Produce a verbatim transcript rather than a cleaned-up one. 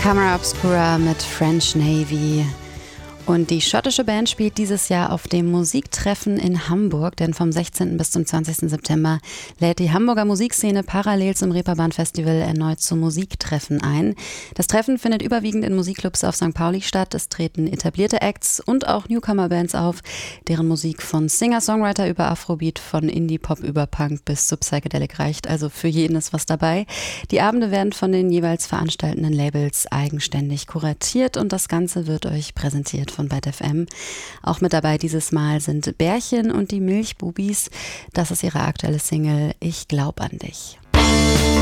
Camera Obscura mit French Navy. Und die schottische Band spielt dieses Jahr auf dem Musiktreffen in Hamburg, denn vom sechzehnten bis zum zwanzigsten September lädt die Hamburger Musikszene parallel zum Reeperbahn Festival erneut zum Musiktreffen ein. Das Treffen findet überwiegend in Musikclubs auf Sankt Pauli statt. Es treten etablierte Acts und auch Newcomer-Bands auf, deren Musik von Singer-Songwriter über Afrobeat, von Indie-Pop über Punk bis zu Psychedelic reicht. Also für jeden ist was dabei. Die Abende werden von den jeweils veranstaltenden Labels eigenständig kuratiert und das Ganze wird euch präsentiert von Byte F M. Auch mit dabei dieses Mal sind Bärchen und die Milchbubis. Das ist ihre aktuelle Single Ich glaub an dich.